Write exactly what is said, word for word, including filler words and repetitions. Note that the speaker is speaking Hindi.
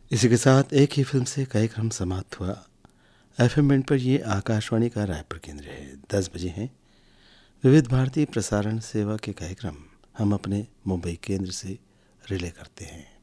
इसी के साथ एक ही फिल्म से कार्यक्रम समाप्त हुआ। एफएम बैंड पर ये आकाशवाणी का रायपुर केंद्र है। दस बजे हैं। विविध भारती प्रसारण सेवा के कार्यक्रम हम अपने मुंबई केंद्र से रिले करते हैं।